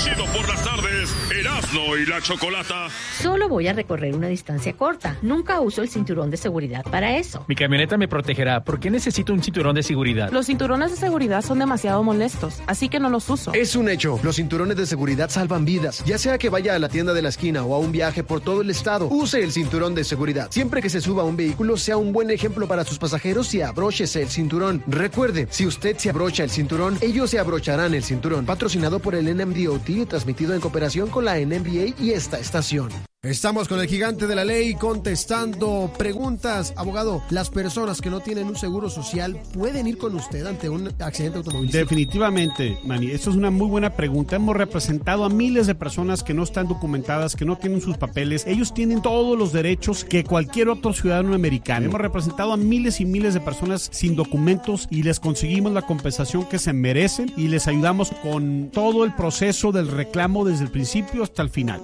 Chido por las tardes, Erasmo y la Chocolata. Solo voy a recorrer una distancia corta. Nunca uso el cinturón de seguridad para eso. Mi camioneta me protegerá. ¿Por qué necesito un cinturón de seguridad? Los cinturones de seguridad son demasiado molestos, así que no los uso. Es un hecho. Los cinturones de seguridad salvan vidas. Ya sea que vaya a la tienda de la esquina o a un viaje por todo el estado, use el cinturón de seguridad. Siempre que se suba a un vehículo, sea un buen ejemplo para sus pasajeros y abróchese el cinturón. Recuerde, si usted se abrocha el cinturón, ellos se abrocharán el cinturón. Patrocinado por el NMDOT y transmitido en cooperación con la NMBA y esta estación. Estamos con el gigante de la ley contestando preguntas. Abogado, ¿las personas que no tienen un seguro social pueden ir con usted ante un accidente automovilístico? Definitivamente, Manny. Esto es una muy buena pregunta. Hemos representado a miles de personas que no están documentadas, que no tienen sus papeles. Ellos tienen todos los derechos que cualquier otro ciudadano americano. Hemos representado a miles y miles de personas sin documentos y les conseguimos la compensación que se merecen y les ayudamos con todo el proceso del reclamo desde el principio hasta el final.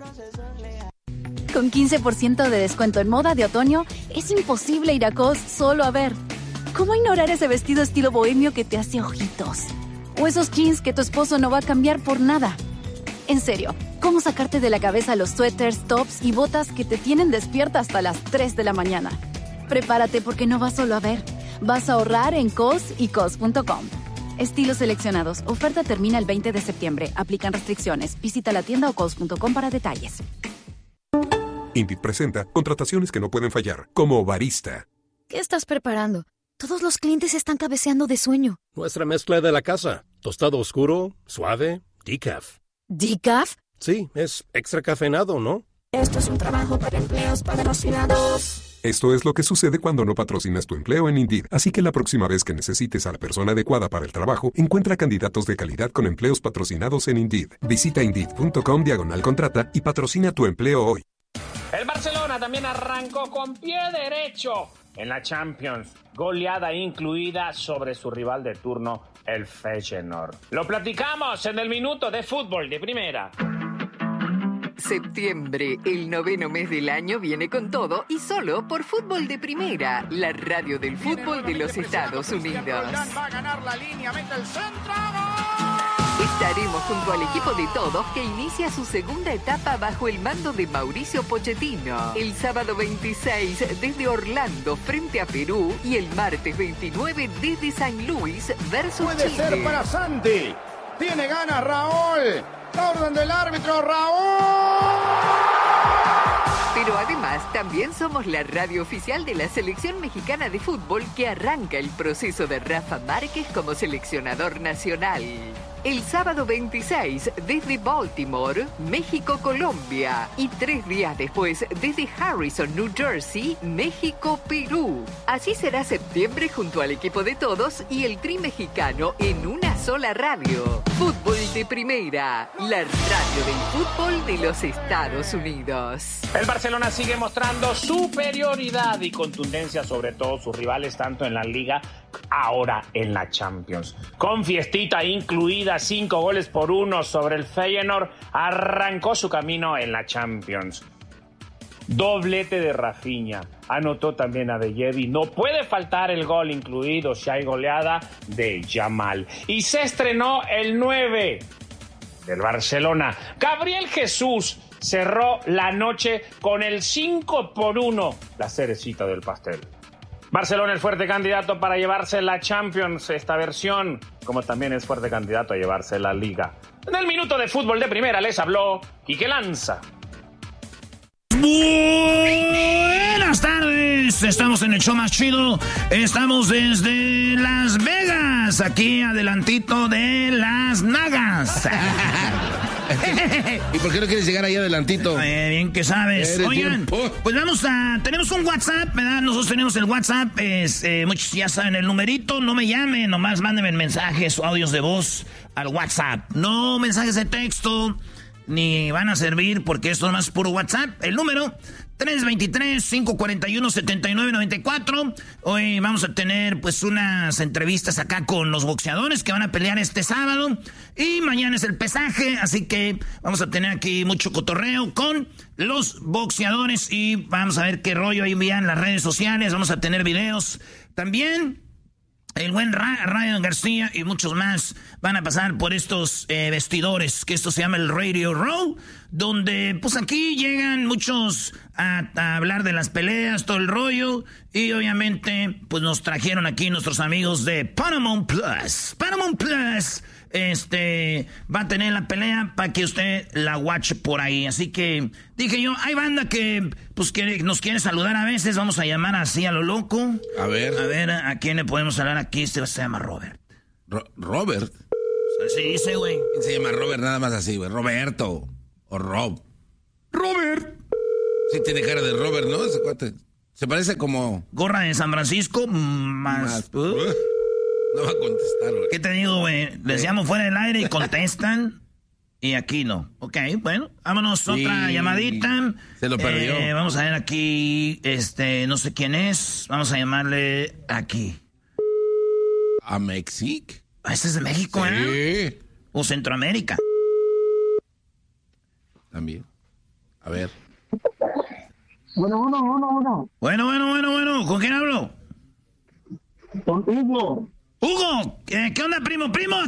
Con 15% de descuento en moda de otoño, es imposible ir a Cos solo a ver. ¿Cómo ignorar ese vestido estilo bohemio que te hace ojitos? O esos jeans que tu esposo no va a cambiar por nada. En serio, ¿cómo sacarte de la cabeza los suéteres, tops y botas que te tienen despierta hasta las 3 de la mañana? Prepárate porque no vas solo a ver. Vas a ahorrar en Cos y Cos.com. Estilos seleccionados. Oferta termina el 20 de septiembre. Aplican restricciones. Visita la tienda o Cos.com para detalles. Indeed presenta contrataciones que no pueden fallar, como barista. ¿Qué estás preparando? Todos los clientes están cabeceando de sueño. Nuestra mezcla de la casa. Tostado oscuro, suave, decaf. ¿Decaf? Sí, es extra cafeinado, ¿no? Esto es un trabajo para empleos patrocinados. Esto es lo que sucede cuando no patrocinas tu empleo en Indeed. Así que la próxima vez que necesites a la persona adecuada para el trabajo, encuentra candidatos de calidad con empleos patrocinados en Indeed. Visita Indeed.com/contrata y patrocina tu empleo hoy. El Barcelona también arrancó con pie derecho en la Champions, goleada incluida sobre su rival de turno, el Feyenoord. Lo platicamos en el minuto de fútbol de primera. Septiembre, el 9º mes del año, viene con todo y solo por Fútbol de Primera, la radio del fútbol de los Estados Unidos. Va a ganar la línea, mete el centro. Estaremos junto al equipo de todos que inicia su segunda etapa bajo el mando de Mauricio Pochettino. El sábado 26 desde Orlando frente a Perú y el martes 29 desde San Luis versus Puede Chile. ser para Santi. Tiene ganas Raúl. La orden del árbitro, Raúl. Pero además también somos la radio oficial de la Selección Mexicana de Fútbol que arranca el proceso de Rafa Márquez como seleccionador nacional. El sábado 26 desde Baltimore, México-Colombia. Y 3 días después desde Harrison, New Jersey, México-Perú. Así será septiembre junto al equipo de todos y el Tri mexicano en una sola radio. Fútbol de Primera, la radio del fútbol de los Estados Unidos. El Barcelona sigue mostrando superioridad y contundencia sobre todos sus rivales, tanto en la Liga, ahora en la Champions. Con fiestita incluida, 5-1 sobre el Feyenoord, arrancó su camino en la Champions. Doblete de Rafinha, anotó también a De Jedi, no puede faltar el gol incluido si hay goleada de Yamal. Y se estrenó el 9 del Barcelona, Gabriel Jesús, cerró la noche con el 5-1, la cerecita del pastel. Barcelona es fuerte candidato para llevarse la Champions esta versión, como también es fuerte candidato a llevarse la Liga. En el minuto de fútbol de primera les habló Quique Lanza. Buenas tardes, estamos en el show más chido, estamos desde Las Vegas, aquí adelantito de Las Nagas. ¿Y por qué no quieres llegar ahí adelantito? Bien que sabes. Oigan, pues tenemos un WhatsApp, ¿verdad? Nosotros tenemos el WhatsApp, muchos ya saben el numerito, no me llamen, nomás mándenme mensajes o audios de voz al WhatsApp, no mensajes de texto, ni van a servir porque esto nomás es puro WhatsApp. El número 323-541-7994. Hoy vamos a tener pues unas entrevistas acá con los boxeadores que van a pelear este sábado. Y mañana es el pesaje, así que vamos a tener aquí mucho cotorreo con los boxeadores. Y vamos a ver qué rollo ahí en las redes sociales. Vamos a tener videos también. el buen Ryan García y muchos más van a pasar por estos vestidores, que esto se llama el Radio Row, donde pues aquí llegan muchos a hablar de las peleas, todo el rollo, y obviamente pues nos trajeron aquí nuestros amigos de Paramount Plus. Paramount Plus va a tener la pelea para que usted la watch por ahí. Así que dije yo, hay banda que pues nos quiere saludar a veces, vamos a llamar así a lo loco. A ver, ¿a quién le podemos hablar aquí? Se llama Robert. ¿Robert? Así dice, güey. ¿Quién se llama Robert nada más así, güey? Roberto o Rob. ¡Robert! Sí tiene cara de Robert, ¿no? Ese cuate. Se parece como... Gorra de San Francisco, más... No va a contestar, güey. ¿Qué te digo, güey? Les llamo fuera del aire y contestan. Y aquí no. Ok, bueno, vámonos, otra llamadita. Se lo perdió. Vamos a ver aquí, no sé quién es. Vamos a llamarle aquí. ¿A México? Este es de México, ¿eh? Sí. O Centroamérica. También. A ver. Bueno. Bueno. ¿Con quién hablo? Con Hugo. ¡Hugo! ¿Qué onda, primo?